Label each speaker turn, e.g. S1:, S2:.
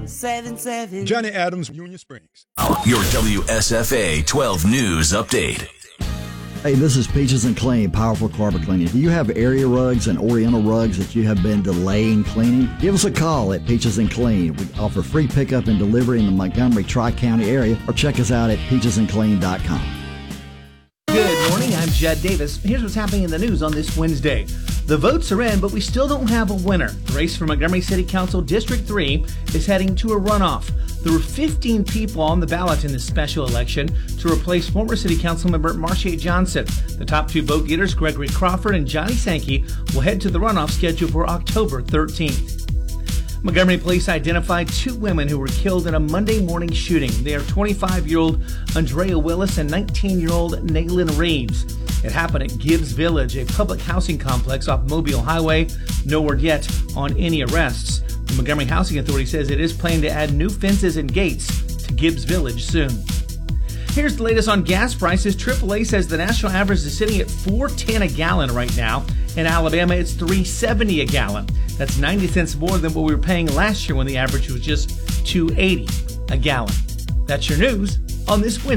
S1: 877.
S2: Johnny Adams, Union Springs.
S3: Your WSFA 12 News Update.
S4: Hey, this is Peaches and Clean, Powerful Carpet Cleaning. Do you have area rugs and oriental rugs that you have been delaying cleaning? Give us a call at Peaches and Clean. We offer free pickup and delivery in the Montgomery Tri-County area, or check us out at peachesandclean.com.
S5: Good morning, I'm Jed Davis. Here's what's happening in the news on this Wednesday. The votes are in, but we still don't have a winner. The race for Montgomery City Council District 3 is heading to a runoff. There were 15 people on the ballot in this special election to replace former City Council member Marcia Johnson. The top two vote getters, Gregory Crawford and Johnny Sankey, will head to the runoff scheduled for October 13th. Montgomery police identified two women who were killed in a Monday morning shooting. They are 25-year-old Andrea Willis and 19-year-old Naylin Reeves. It happened at Gibbs Village, a public housing complex off Mobile Highway. No word yet on any arrests. The Montgomery Housing Authority says it is planning to add new fences and gates to Gibbs Village soon. Here's the latest on gas prices. AAA says the national average is sitting at $4.10 a gallon right now. In Alabama, it's $3.70 a gallon. That's 90 cents more than what we were paying last year when the average was just $2.80 a gallon. That's your news on this Wednesday.